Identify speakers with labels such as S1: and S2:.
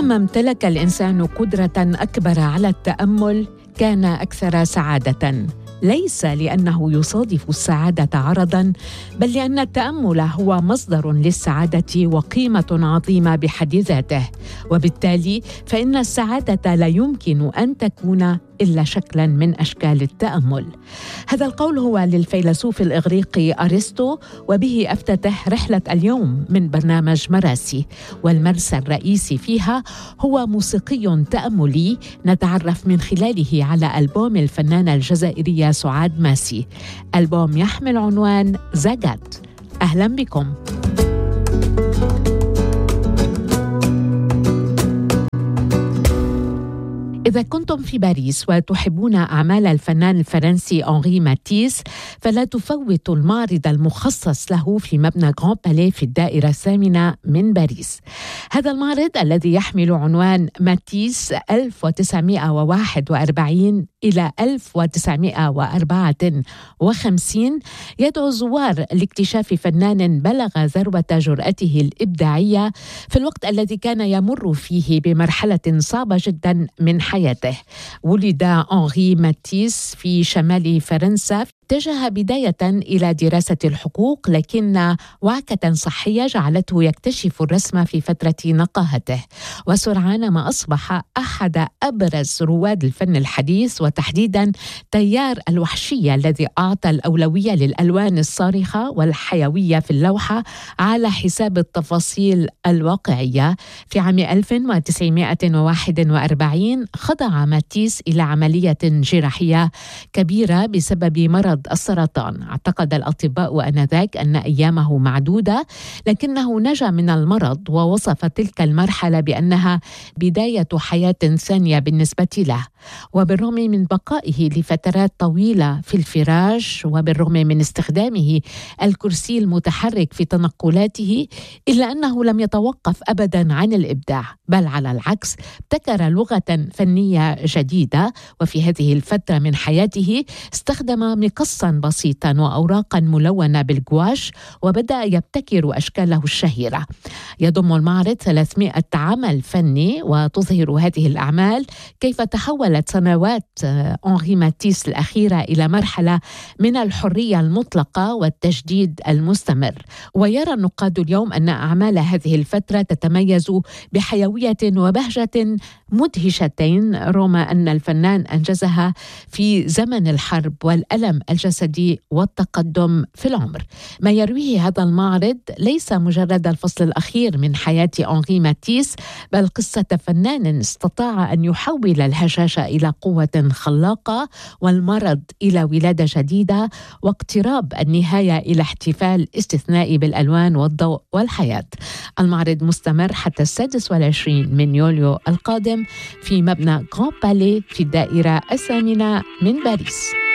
S1: كلما امتلك الإنسان قدرة أكبر على التأمل كان أكثر سعادة، ليس لأنه يصادف السعادة عرضاً، بل لأن التأمل هو مصدر للسعادة وقيمة عظيمة بحد ذاته، وبالتالي فإن السعادة لا يمكن أن تكون إلا شكلاً من أشكال التأمل. هذا القول هو للفيلسوف الإغريقي أرسطو، وبه أفتتح رحلة اليوم من برنامج مراسي، والمرسى الرئيسي فيها هو موسيقي تأملي نتعرف من خلاله على ألبوم الفنانة الجزائرية سعاد ماسي، ألبوم يحمل عنوان زاغات. أهلا بكم. إذا كنتم في باريس وتحبون أعمال الفنان الفرنسي أنري ماتيس، فلا تفوتوا المعرض المخصص له في مبنى غران باليه في الدائرة الثامنة من باريس. هذا المعرض الذي يحمل عنوان ماتيس 1941 إلى 1954 يدعو الزوار لاكتشاف فنان بلغ ذروة جرأته الإبداعية في الوقت الذي كان يمر فيه بمرحلة صعبة جدا من حياته. ولد أنري ماتيس في شمال فرنسا، اتجه بداية إلى دراسة الحقوق، لكن وعكة صحية جعلته يكتشف الرسم في فترة نقاهته، وسرعان ما أصبح أحد أبرز رواد الفن الحديث، وتحديدا تيار الوحشية الذي أعطى الأولوية للألوان الصارخة والحيوية في اللوحة على حساب التفاصيل الواقعية. في عام 1941 خضع ماتيس إلى عملية جراحية كبيرة بسبب مرض السرطان. اعتقد الأطباء آنذاك أن أيامه معدودة، لكنه نجا من المرض ووصف تلك المرحلة بأنها بداية حياة ثانية بالنسبة له. وبالرغم من بقائه لفترات طويلة في الفراش، وبالرغم من استخدامه الكرسي المتحرك في تنقلاته، إلا أنه لم يتوقف أبدا عن الإبداع، بل على العكس ابتكر لغة فنية جديدة. وفي هذه الفترة من حياته استخدم مقصا بسيطا وأوراقا ملونة بالجواش، وبدأ يبتكر أشكاله الشهيرة. يضم المعرض 300 عمل فني، وتظهر هذه الأعمال كيف تحولت سنوات أنري ماتيس الأخيرة إلى مرحلة من الحرية المطلقة والتجديد المستمر. ويرى النقاد اليوم أن أعمال هذه الفترة تتميز بحيوية وبهجة مدهشتين، رغم أن الفنان أنجزها في زمن الحرب والألم الجسدي والتقدم في العمر. ما يرويه هذا المعرض ليس مجرد الفصل الأخير من حياة أنري ماتيس، بل قصة فنان استطاع أن يحول الهشاشة إلى قوة خلاقة، والمرض إلى ولادة جديدة، واقتراب النهاية إلى احتفال استثنائي بالألوان والضوء والحياة. المعرض مستمر حتى 26 من يوليو القادم في مبنى غران باليه في الدائرة الثامنة من باريس.